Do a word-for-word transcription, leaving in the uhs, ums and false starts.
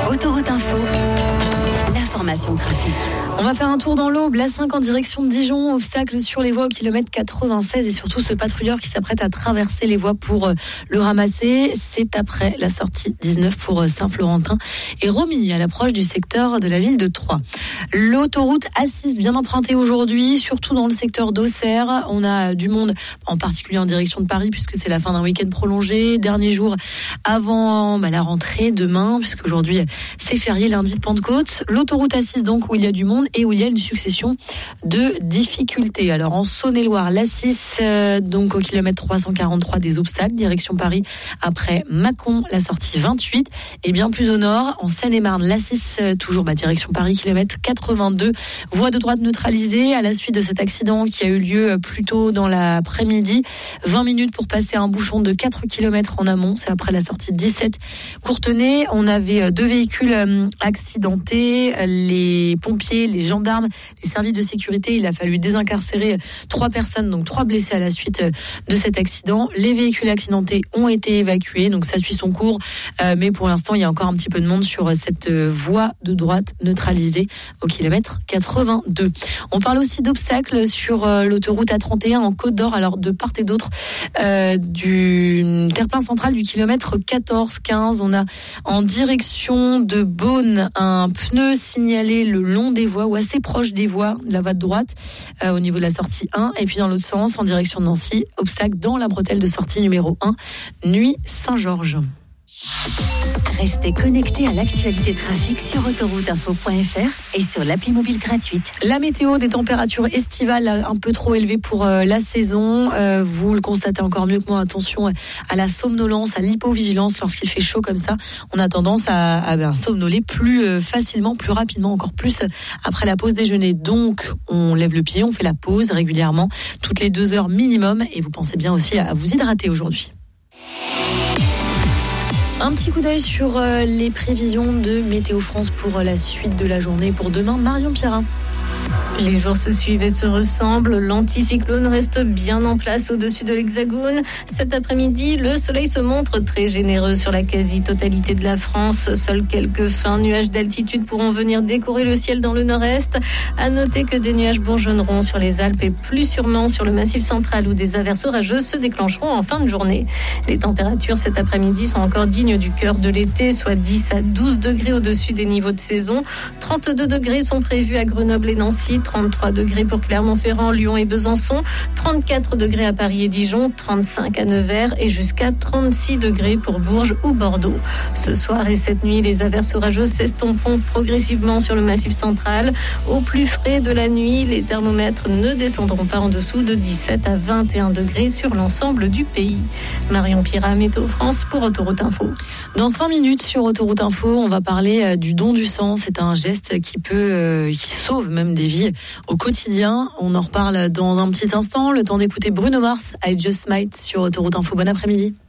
Autoroute Info, l'information trafic. On va faire un tour dans l'Aube, l'A cinq en direction de Dijon, obstacle sur les voies au kilomètre quatre-vingt-seize et surtout ce patrouilleur qui s'apprête à traverser les voies pour le ramasser. C'est après la sortie dix-neuf pour Saint-Florentin et Romilly à l'approche du secteur de la ville de Troyes. L'autoroute A six bien empruntée aujourd'hui, surtout dans le secteur d'Auxerre. On a du monde, en particulier en direction de Paris puisque c'est la fin d'un week-end prolongé. Dernier jour avant bah, la rentrée demain puisqu'aujourd'hui c'est férié lundi de Pentecôte. L'autoroute A six donc où il y a du monde et où il y a une succession de difficultés. Alors en Saône-et-Loire, l'A six, euh, donc au kilomètre trois cent quarante-trois des obstacles, direction Paris après Mâcon, la sortie vingt-huit. Et bien plus au nord, en Seine-et-Marne, l'A six, euh, toujours bah, direction Paris, kilomètre quatre-vingt-deux. Voie de droite neutralisée à la suite de cet accident qui a eu lieu plus tôt dans l'après-midi. vingt minutes pour passer un bouchon de quatre kilomètres en amont, c'est après la sortie dix-sept. Courtenay, on avait deux véhicules euh, accidentés, les pompiers, les gendarmes, les services de sécurité. Il a fallu désincarcérer trois personnes, donc trois blessés à la suite de cet accident. Les véhicules accidentés ont été évacués, donc ça suit son cours. Euh, mais pour l'instant, il y a encore un petit peu de monde sur cette voie de droite neutralisée au kilomètre quatre-vingt-deux. On parle aussi d'obstacles sur euh, l'autoroute A trente et un en Côte d'Or, alors de part et d'autre euh, du terre-plein central du kilomètre quatorze quinze. On a en direction de Beaune un pneu signalé le long des voies ou assez proche des voies, de la voie de droite euh, au niveau de la sortie un, et puis dans l'autre sens en direction de Nancy, obstacle dans la bretelle de sortie numéro un, Nuit Saint-Georges. Restez connectés à l'actualité trafic sur autoroute info point f r et sur l'appli mobile gratuite. La météo, des températures estivales un peu trop élevées pour euh, la saison. Euh, vous le constatez encore mieux que moi. Attention à la somnolence, à l'hypovigilance. Lorsqu'il fait chaud comme ça, on a tendance à, à ben, somnoler plus euh, facilement, plus rapidement, encore plus après la pause déjeuner. Donc, on lève le pied, on fait la pause régulièrement, toutes les deux heures minimum. Et vous pensez bien aussi à vous hydrater aujourd'hui. Un petit coup d'œil sur euh, les prévisions de Météo France pour euh, la suite de la journée. Pour demain, Marion Pierrin. Les jours se suivent et se ressemblent. L'anticyclone reste bien en place au-dessus de l'Hexagone. Cet après-midi, le soleil se montre très généreux sur la quasi-totalité de la France. Seuls quelques fins nuages d'altitude pourront venir décorer le ciel dans le nord-est. À noter que des nuages bourgeonneront sur les Alpes et plus sûrement sur le Massif central où des averses orageuses se déclencheront en fin de journée. Les températures cet après-midi sont encore dignes du cœur de l'été, soit dix à douze degrés au-dessus des niveaux de saison. trente-deux degrés sont prévus à Grenoble et Nancy, trente-trois degrés pour Clermont-Ferrand, Lyon et Besançon, trente-quatre degrés à Paris et Dijon, trente-cinq à Nevers et jusqu'à trente-six degrés pour Bourges ou Bordeaux. Ce soir et cette nuit, les averses orageuses s'estomperont progressivement sur le Massif central. Au plus frais de la nuit, les thermomètres ne descendront pas en dessous de dix-sept à vingt et un degrés sur l'ensemble du pays. Marion Pierrin, Météo France pour Autoroute Info. Dans cinq minutes sur Autoroute Info, on va parler du don du sang. C'est un geste qui peut, euh, qui sauve même des vies au quotidien. On en reparle dans un petit instant. Le temps d'écouter Bruno Mars, I Just Might sur Autoroute Info. Bon après-midi.